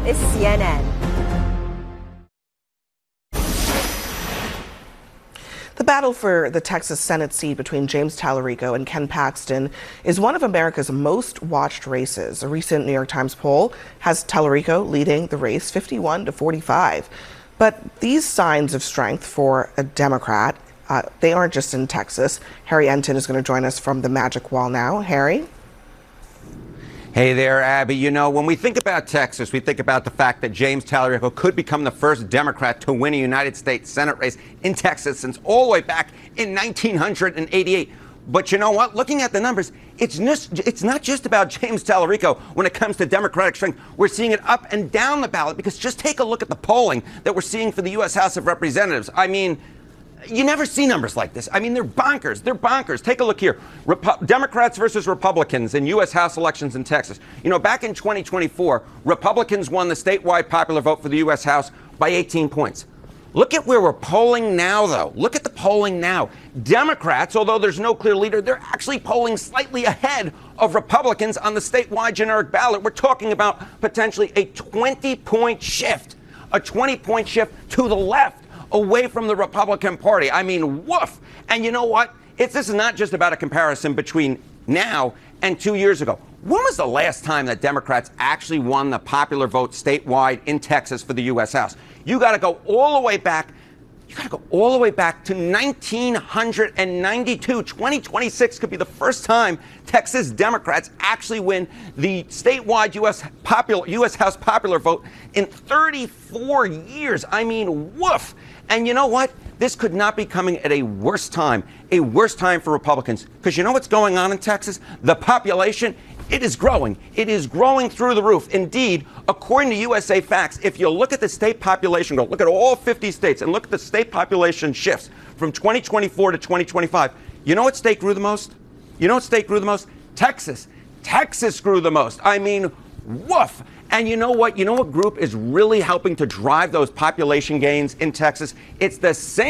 is CNN. The battle for the Texas Senate seat between James Tallarico and Ken Paxton is one of America's most watched races. A recent New York Times poll has Tallarico leading the race 51-45. But these signs of strength for a Democrat, they aren't just in Texas. Harry Enton is going to join us from the Magic Wall now. Harry? Hey there, Abby. You know, when we think about Texas, we think about the fact that James Tallarico could become the first Democrat to win a United States Senate race in Texas since all the way back in 1988. But you know what? Looking at the numbers, it's not just about James Tallarico when it comes to Democratic strength. We're seeing it up and down the ballot because just take a look at the polling that we're seeing for the U.S. House of Representatives. I mean, you never see numbers like this. I mean, they're bonkers. They're bonkers. Take a look here. Democrats versus Republicans in U.S. House elections in Texas. You know, back in 2024, Republicans won the statewide popular vote for the U.S. House by 18 points. Look at where we're polling now, though. Look at the polling now. Democrats, although there's no clear leader, they're actually polling slightly ahead of Republicans on the statewide generic ballot. We're talking about potentially a 20-point shift, a 20-point shift to the left, away from the Republican Party. I mean, woof. And you know what? This is not just about a comparison between now and 2 years ago. When was the last time that Democrats actually won the popular vote statewide in Texas for the U.S. House? You got to go all the way back. You got to go all the way back to 1992. 2026 could be the first time Texas Democrats actually win the statewide U.S. House popular vote in 34 years. I mean, woof. And you know what? This could not be coming at a worse time for Republicans. Because you know what's going on in Texas? The population, it is growing. It is growing through the roof. Indeed, according to USA Facts, if you look at the state population growth, look at all 50 states and look at the state population shifts from 2024 to 2025, you know what state grew the most? You know what state grew the most? Texas. Texas grew the most. I mean, woof. And you know what? You know what group is really helping to drive those population gains in Texas? It's the same